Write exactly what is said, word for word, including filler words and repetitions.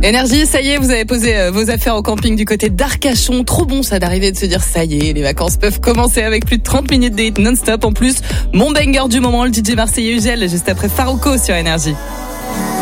Énergie, ça y est, vous avez posé euh, vos affaires au camping du côté d'Arcachon. Trop bon ça d'arriver de se dire ça y est, les vacances peuvent commencer avec plus de trente minutes de hit non-stop. En plus, mon banger du moment, le D J marseillais Ugel, juste après Farouko sur Énergie.